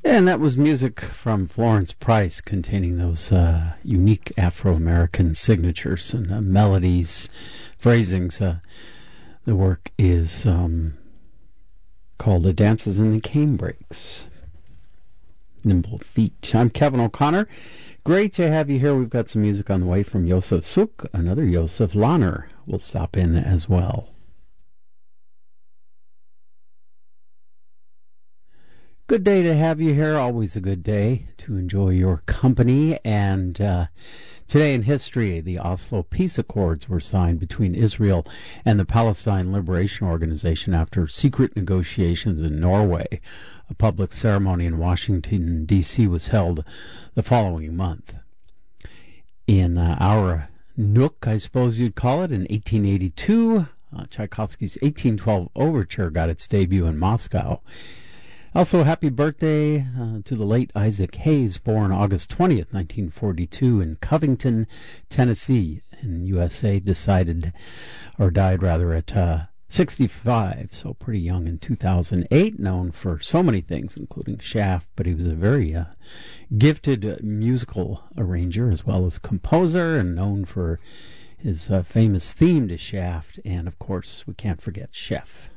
And that was music from Florence Price containing those unique Afro-American signatures and melodies, phrasings. The work is called Dances in the Canebrakes. Nimble Feet. I'm Kevin O'Connor. Great to have you here. We've got some music on the way from Yosef Suk, another Yosef Lahner will stop in as well. Good day to have you here. Always a good day to enjoy your company. And today in history, the Oslo Peace Accords were signed between Israel and the Palestine Liberation Organization after secret negotiations in Norway. A public ceremony in Washington, D.C. was held the following month. In our nook, I suppose you'd call it, in 1882, Tchaikovsky's 1812 Overture got its debut in Moscow. Also, happy birthday to the late Isaac Hayes, born August 20th, 1942, in Covington, Tennessee, in USA. Died at 65, so pretty young in 2008, known for so many things, including Shaft, but he was a very gifted musical arranger as well as composer, and known for his famous theme to Shaft, and of course, we can't forget Chef.